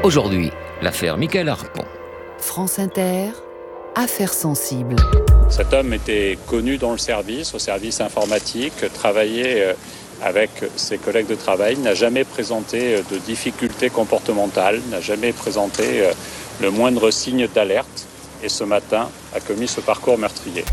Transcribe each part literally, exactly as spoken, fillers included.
Aujourd'hui, l'affaire Michael Harpon. France Inter, affaire sensible. Cet homme était connu dans le service, au service informatique, travaillait avec ses collègues de travail, n'a jamais présenté de difficultés comportementales, n'a jamais présenté le moindre signe d'alerte et ce matin a commis ce parcours meurtrier.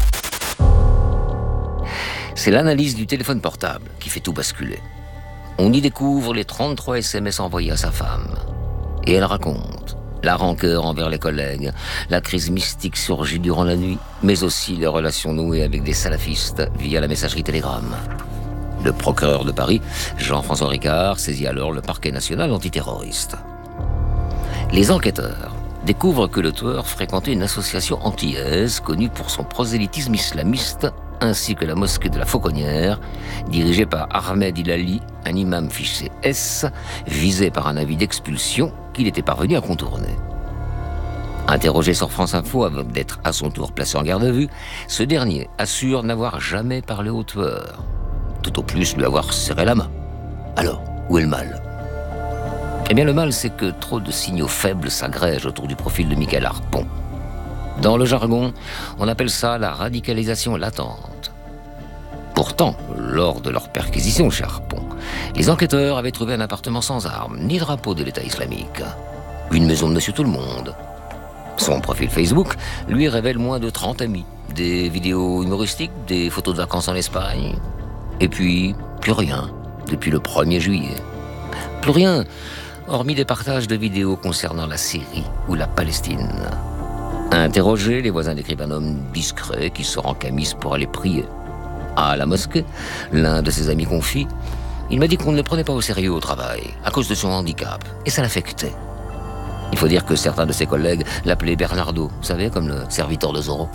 C'est l'analyse du téléphone portable qui fait tout basculer. On y découvre les trente-trois S M S envoyés à sa femme. Et elle raconte la rancœur envers les collègues, la crise mystique surgit durant la nuit, mais aussi les relations nouées avec des salafistes via la messagerie Telegram. Le procureur de Paris, Jean-François Ricard, saisit alors le parquet national antiterroriste. Les enquêteurs découvrent que le tueur fréquentait une association antillaise connue pour son prosélytisme islamiste, ainsi que la mosquée de la Fauconnière, dirigée par Ahmed Hilali, un imam fiché S, visé par un avis d'expulsion qu'il était parvenu à contourner. Interrogé sur France Info avant d'être à son tour placé en garde à vue, ce dernier assure n'avoir jamais parlé au tueur, tout au plus lui avoir serré la main. Alors, où est le mal ? Eh bien, le mal, c'est que trop de signaux faibles s'agrègent autour du profil de Michael Harpon. Dans le jargon, on appelle ça la radicalisation latente. Pourtant, lors de leur perquisition chez Harpon, les enquêteurs avaient trouvé un appartement sans armes, ni drapeau de l'État islamique. Une maison de Monsieur Tout-le-Monde. Son profil Facebook lui révèle moins de trente amis, des vidéos humoristiques, des photos de vacances en Espagne. Et puis, plus rien, depuis le premier juillet. Plus rien, hormis des partages de vidéos concernant la Syrie ou la Palestine. Interrogés, les voisins décrivent un homme discret qui sort en camis pour aller prier. À la mosquée, l'un de ses amis confie « Il m'a dit qu'on ne le prenait pas au sérieux au travail, à cause de son handicap, et ça l'affectait. » Il faut dire que certains de ses collègues l'appelaient Bernardo, vous savez, comme le serviteur de Zorro.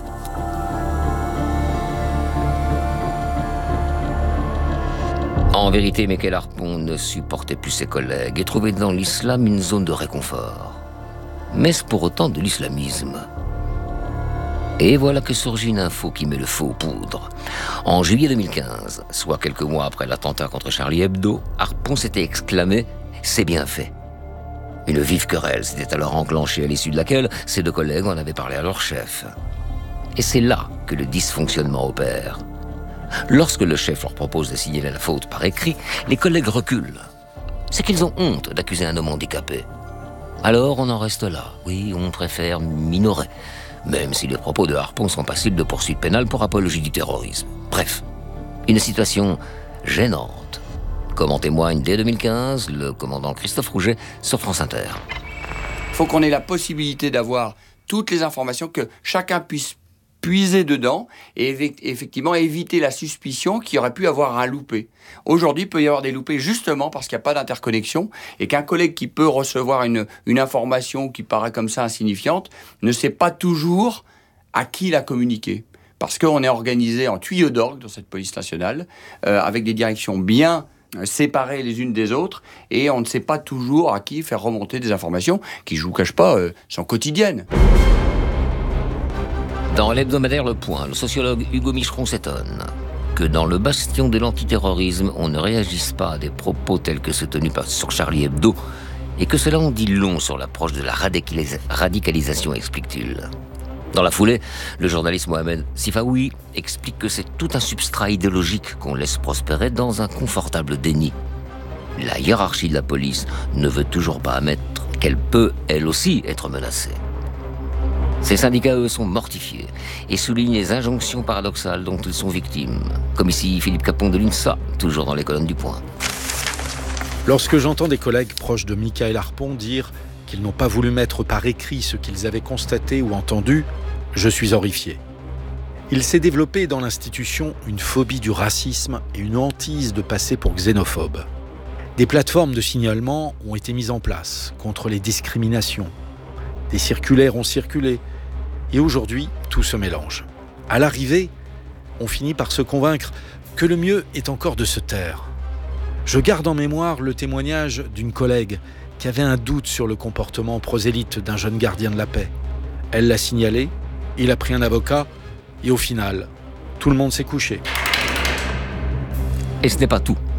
En vérité, Michael Harpon ne supportait plus ses collègues et trouvait dans l'islam une zone de réconfort. Mais c'est pour autant de l'islamisme. Et voilà que surgit une info qui met le feu aux poudres. En juillet deux mille quinze, soit quelques mois après l'attentat contre Charlie Hebdo, Harpon s'était exclamé « C'est bien fait ». Une vive querelle s'était alors enclenchée à l'issue de laquelle ses deux collègues en avaient parlé à leur chef. Et c'est là que le dysfonctionnement opère. Lorsque le chef leur propose de signaler la faute par écrit, les collègues reculent. C'est qu'ils ont honte d'accuser un homme handicapé. Alors on en reste là. Oui, on préfère minorer, même si les propos de Harpon sont passibles de poursuites pénales pour apologie du terrorisme. Bref, une situation gênante, comme en témoigne dès deux mille quinze le commandant Christophe Rouget sur France Inter. Il faut qu'on ait la possibilité d'avoir toutes les informations, que chacun puisse puiser dedans et effectivement éviter la suspicion qu'il y aurait pu avoir un loupé. Aujourd'hui, il peut y avoir des loupés justement parce qu'il n'y a pas d'interconnexion et qu'un collègue qui peut recevoir une, une information qui paraît comme ça insignifiante ne sait pas toujours à qui la communiquer. Parce qu'on est organisé en tuyau d'orgue dans cette police nationale, euh, avec des directions bien séparées les unes des autres, et on ne sait pas toujours à qui faire remonter des informations qui, je ne vous cache pas, euh, sont quotidiennes. Dans l'hebdomadaire Le Point, le sociologue Hugo Micheron s'étonne que dans le bastion de l'antiterrorisme, on ne réagisse pas à des propos tels que ceux tenus sur Charlie Hebdo, et que cela en dit long sur l'approche de la radicalis- radicalisation, explique-t-il. Dans la foulée, le journaliste Mohamed Sifaoui explique que c'est tout un substrat idéologique qu'on laisse prospérer dans un confortable déni. La hiérarchie de la police ne veut toujours pas admettre qu'elle peut, elle aussi, être menacée. Ces syndicats, eux, sont mortifiés et soulignent les injonctions paradoxales dont ils sont victimes. Comme ici Philippe Capon de l'INSA, toujours dans les colonnes du Point. Lorsque j'entends des collègues proches de Michael Harpon dire qu'ils n'ont pas voulu mettre par écrit ce qu'ils avaient constaté ou entendu, je suis horrifié. Il s'est développé dans l'institution une phobie du racisme et une hantise de passer pour xénophobe. Des plateformes de signalement ont été mises en place contre les discriminations. Des circulaires ont circulé. Et aujourd'hui, tout se mélange. À l'arrivée, on finit par se convaincre que le mieux est encore de se taire. Je garde en mémoire le témoignage d'une collègue qui avait un doute sur le comportement prosélyte d'un jeune gardien de la paix. Elle l'a signalé, il a pris un avocat, et au final, tout le monde s'est couché. Et ce n'est pas tout.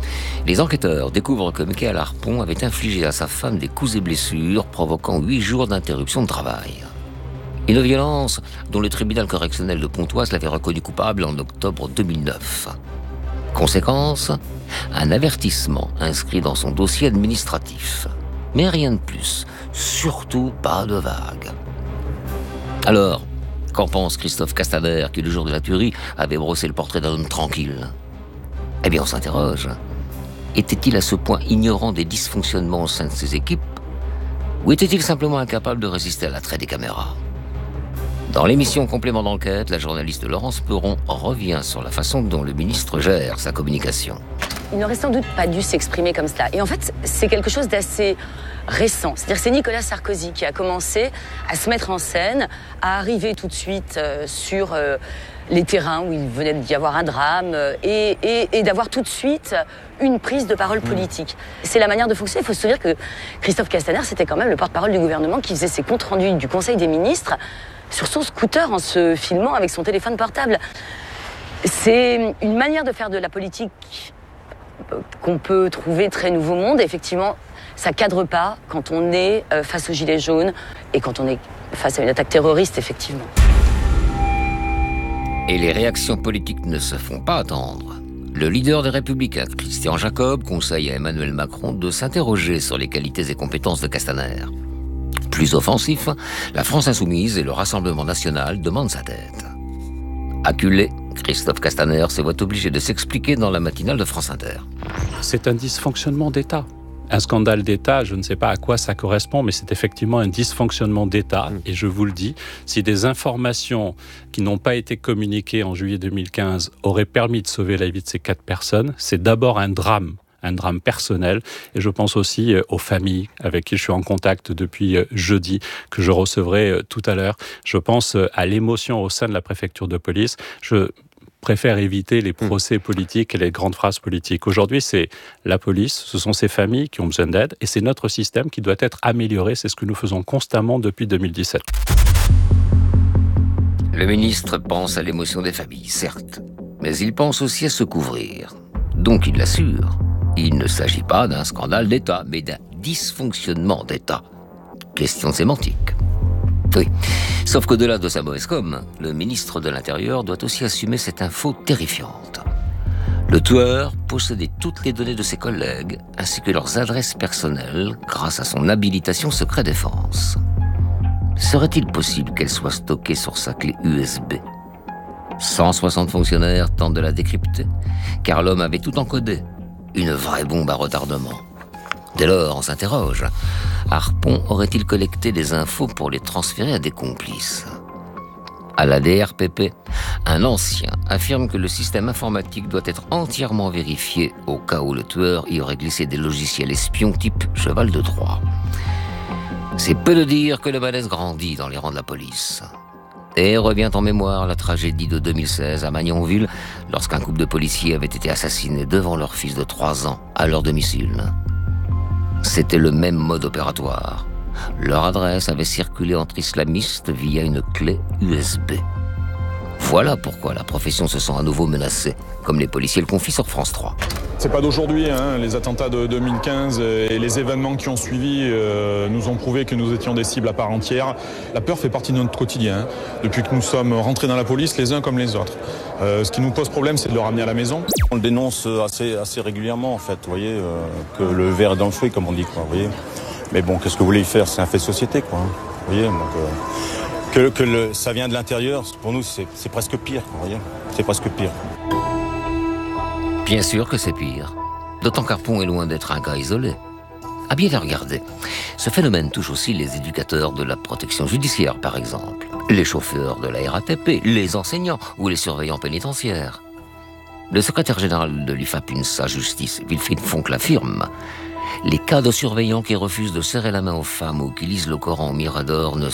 Les enquêteurs découvrent que Michael Harpon avait infligé à sa femme des coups et blessures, provoquant huit jours d'interruption de travail. Une violence dont le tribunal correctionnel de Pontoise l'avait reconnu coupable en octobre deux mille neuf. Conséquence, un avertissement inscrit dans son dossier administratif. Mais rien de plus, surtout pas de vague. Alors, qu'en pense Christophe Castaner, qui le jour de la tuerie avait brossé le portrait d'un homme tranquille? Eh bien, on s'interroge. Était-il à ce point ignorant des dysfonctionnements au sein de ses équipes? Ou était-il simplement incapable de résister à l'attrait des caméras? Dans l'émission Complément d'enquête, la journaliste Laurence Perron revient sur la façon dont le ministre gère sa communication. Il n'aurait sans doute pas dû s'exprimer comme cela. Et en fait, c'est quelque chose d'assez récent. C'est-à-dire que c'est Nicolas Sarkozy qui a commencé à se mettre en scène, à arriver tout de suite euh, sur euh, les terrains où il venait d'y avoir un drame euh, et, et, et d'avoir tout de suite une prise de parole politique. C'est la manière de fonctionner. Il faut se souvenir que Christophe Castaner, c'était quand même le porte-parole du gouvernement qui faisait ses comptes rendus du Conseil des ministres sur son scooter en se filmant avec son téléphone portable. C'est une manière de faire de la politique qu'on peut trouver très nouveau monde. Effectivement, ça cadre pas quand on est face aux gilets jaunes et quand on est face à une attaque terroriste, effectivement. Et les réactions politiques ne se font pas attendre. Le leader des Républicains, Christian Jacob, conseille à Emmanuel Macron de s'interroger sur les qualités et compétences de Castaner. Plus offensif, la France Insoumise et le Rassemblement National demandent sa tête. Acculé, Christophe Castaner se voit obligé de s'expliquer dans la matinale de France Inter. C'est un dysfonctionnement d'État. Un scandale d'État, je ne sais pas à quoi ça correspond, mais c'est effectivement un dysfonctionnement d'État. Et je vous le dis, si des informations qui n'ont pas été communiquées en juillet deux mille quinze auraient permis de sauver la vie de ces quatre personnes, c'est d'abord un drame. un drame personnel, et je pense aussi aux familles avec qui je suis en contact depuis jeudi, que je recevrai tout à l'heure. Je pense à l'émotion au sein de la préfecture de police. Je préfère éviter les procès politiques et les grandes phrases politiques. Aujourd'hui, c'est la police, ce sont ces familles qui ont besoin d'aide, et c'est notre système qui doit être amélioré. C'est ce que nous faisons constamment depuis deux mille dix-sept. Le ministre pense à l'émotion des familles, certes, mais il pense aussi à se couvrir. Donc il l'assure. Il ne s'agit pas d'un scandale d'État, mais d'un dysfonctionnement d'État. Question de sémantique. Oui, sauf qu'au-delà de sa mauvaise com, le ministre de l'Intérieur doit aussi assumer cette info terrifiante. Le tueur possédait toutes les données de ses collègues, ainsi que leurs adresses personnelles, grâce à son habilitation secret défense. Serait-il possible qu'elles soient stockées sur sa clé U S B ? cent soixante fonctionnaires tentent de la décrypter, car l'homme avait tout encodé. Une vraie bombe à retardement. Dès lors, on s'interroge. Harpon aurait-il collecté des infos pour les transférer à des complices? À la D R P P, un ancien affirme que le système informatique doit être entièrement vérifié au cas où le tueur y aurait glissé des logiciels espions type cheval de Troie. C'est peu de dire que le malaise grandit dans les rangs de la police. Et revient en mémoire la tragédie de deux mille seize à Magnanville, lorsqu'un couple de policiers avait été assassinés devant leur fils de trois ans, à leur domicile. C'était le même mode opératoire. Leur adresse avait circulé entre islamistes via une clé U S B. Voilà pourquoi la profession se sent à nouveau menacée, comme les policiers le confient sur France trois. C'est pas d'aujourd'hui, hein. Les attentats de deux mille quinze et les événements qui ont suivi euh, nous ont prouvé que nous étions des cibles à part entière. La peur fait partie de notre quotidien, hein, depuis que nous sommes rentrés dans la police, les uns comme les autres. Euh, ce qui nous pose problème, c'est de le ramener à la maison. On le dénonce assez, assez régulièrement, en fait, vous voyez, euh, que le verre est dans le fruit, comme on dit, quoi, vous voyez. Mais bon, qu'est-ce que vous voulez y faire? C'est un fait de société, quoi, hein, vous voyez, donc... Euh... Que, que le, ça vient de l'intérieur, pour nous, c'est, c'est presque pire, vous voyez. C'est presque pire. Bien sûr que c'est pire. D'autant qu'Harpon est loin d'être un cas isolé. À bien les regarder, ce phénomène touche aussi les éducateurs de la protection judiciaire, par exemple, les chauffeurs de la R A T P, les enseignants ou les surveillants pénitentiaires. Le secrétaire général de l'I F A P U N S A Justice, Wilfried Fonck, l'affirme. Les cas de surveillants qui refusent de serrer la main aux femmes ou qui lisent le Coran au mirador ne